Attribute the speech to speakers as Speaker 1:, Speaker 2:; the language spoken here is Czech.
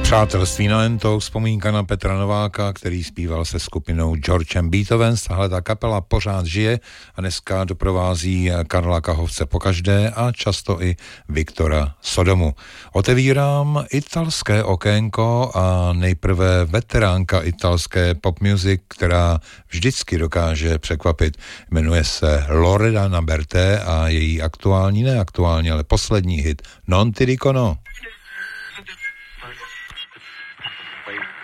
Speaker 1: Přátelství na Ento, vzpomínka na Petra Nováka, který zpíval se skupinou George and Beethoven. Tahle ta kapela pořád žije a dneska doprovází Karla Kahovce pokaždé a často i Viktora Sodomu. Otevírám italské okénko a nejprve veteránka italské pop music, která vždycky dokáže překvapit. Jmenuje se Loredana Berté a její aktuální, neaktuální, ale poslední hit Non ti dico no.